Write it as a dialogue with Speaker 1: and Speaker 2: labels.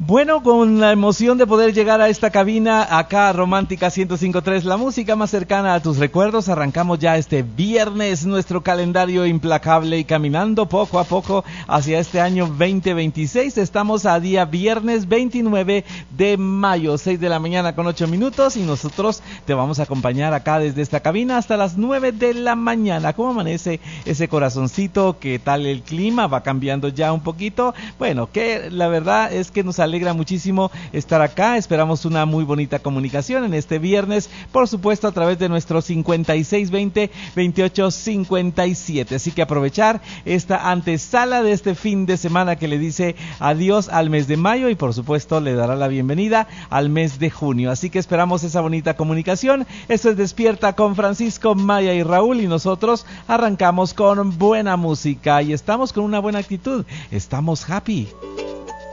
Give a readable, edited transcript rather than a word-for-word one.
Speaker 1: Bueno, con la emoción de poder llegar a esta cabina, acá Romántica 105.3, la música más cercana a tus recuerdos, arrancamos ya este viernes nuestro calendario implacable y caminando poco a poco hacia este año 2026. Estamos a día viernes 29 de mayo, 6 de la mañana con 8 minutos, y nosotros te vamos a acompañar acá desde esta cabina hasta las 9 de la mañana. ¿Cómo amanece ese corazoncito? ¿Qué tal el clima? ¿Va cambiando ya un poquito? Bueno, que la verdad es que nos alegra muchísimo estar acá. Esperamos una muy bonita comunicación en este viernes, por supuesto a través de nuestro 5620-2857. Así que aprovechar esta antesala de este fin de semana que le dice adiós al mes de mayo y por supuesto le dará la bienvenida al mes de junio. Así que esperamos esa bonita comunicación. Esto es Despierta con Francisco, Maya y Raúl, y nosotros arrancamos con buena música y estamos con una buena actitud. Estamos happy.